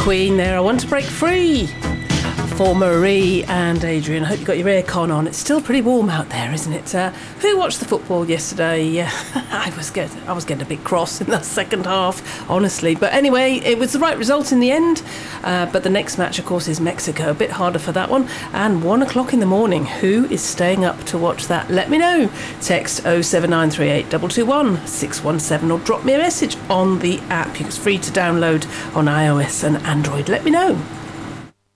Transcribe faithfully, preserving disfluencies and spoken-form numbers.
Queen there. I want to break free for Marie and Adrian. I hope you got your aircon on. It's still pretty warm out there, isn't it? Uh, who watched the football yesterday? Uh, I was getting, I was getting a bit cross in that second half, honestly. But anyway, it was the right result in the end. Uh, but the next match, of course, is Mexico. A bit harder for that one. And one o'clock in the morning. Who is staying up to watch that? Let me know. Text oh seven nine three eight two two one six one seven or drop me a message on the app. It's free to download on iOS and Android. Let me know.